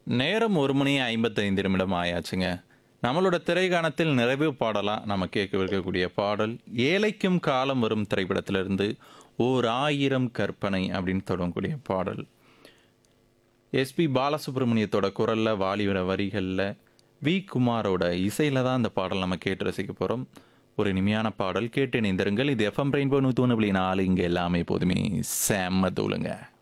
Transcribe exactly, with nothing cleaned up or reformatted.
நேரம் ஒரு மணி ஐம்பத்தைந்து நிமிடம் ஆயாச்சுங்க. நம்மளோட திரைக்காணத்தில் நிறைவு பாடலா நம்ம கேட்கவிருக்கக்கூடிய பாடல், "ஏழைக்கும் காலம் வரும்" திரைப்படத்திலிருந்து "ஓர் ஆயிரம் கற்பனை" அப்படின்னு தொடங்கக்கூடிய பாடல். எஸ்பி பாலசுப்ரமணியத்தோட குரல்ல, வாலியோட வரிகள்ல, வி குமாரோட இசையில தான் அந்த பாடல் நம்ம கேட்டு ரசிக்க போறோம். ஒரு இனிமையான பாடல் கேட்டு இணைந்திருங்கள். இது எஃப்எம் ரெயின்போ நூற்றி ஒன்று புள்ளி நாலு. இங்கே எல்லாமே எப்போதுமே செம்ம தூளுங்க.